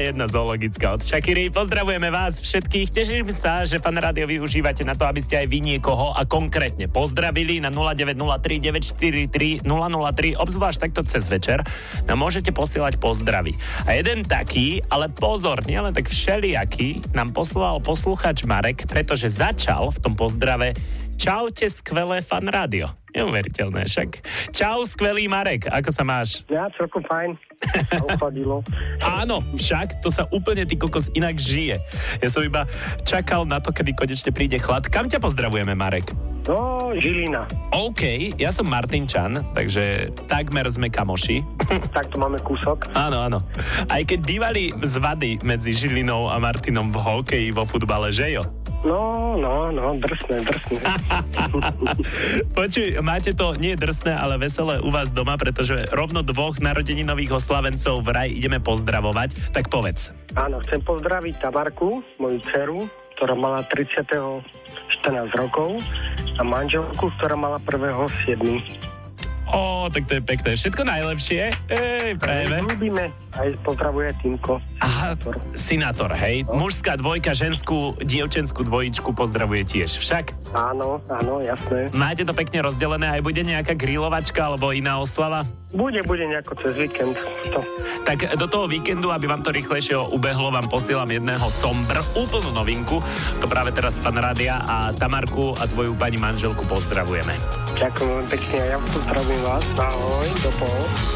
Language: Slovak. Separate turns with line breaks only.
jedna zoologická od Shakiry. Pozdravujeme vás všetkých. Teším sa, že Fan Rádio využívate na to, aby ste aj vy niekoho a konkrétne pozdravili na 0903 943 003, obzvlášť takto cez večer. No, môžete posielať pozdravy. A jeden taký, ale pozor, nielen tak všelijaký, nám poslal posluchač Marek, pretože začal v tom pozdrave: Čaute, skvelé Fan Rádio. Neuveriteľné však. Čau, skvelý Marek, ako sa máš?
Ja, celkom fajn. Sa uchladilo.
Áno, však to sa úplne ty kokos inak žije. Ja som iba čakal na to, kedy konečne príde chlad. Kam ťa pozdravujeme, Marek?
No, Žilina.
OK, ja som Martinčan, takže takmer sme kamoši.
Tak to máme kúsok.
Áno, áno. Aj keď bývali zvady medzi Žilinou a Martinom v hokeji, vo futbale, že jo?
No, drsné.
Počuj, máte to nie drsné, ale veselé u vás doma, pretože rovno 2 narodeninových oslavencov vraj ideme pozdravovať. Tak povedz.
Áno, chcem pozdraviť Tamarku, moju dceru, ktorá mala 30. 14 rokov a manželku, ktorá mala 1.7.
Ó, tak to je pekné. Všetko najlepšie. Prajeme.
Ľúbime. Aj pozdravuje Týmko.
Aha, Sinátor, hej. No. Mužská dvojka, ženskú, dievčenskú dvojičku pozdravuje tiež. Však?
Áno, jasné.
Máte to pekne rozdelené, aj bude nejaká grilovačka alebo iná oslava?
Bude nejako cez víkend. To.
Tak do toho víkendu, aby vám to rýchlejšie ubehlo, vám posielam jedného Sombr, úplnú novinku. To práve teraz Fan Rádia a Tamarku a tvoju pani manželku pozdravujeme.
Ďakujem pekne, ja pozdravujem vás. Ahoj, do pol.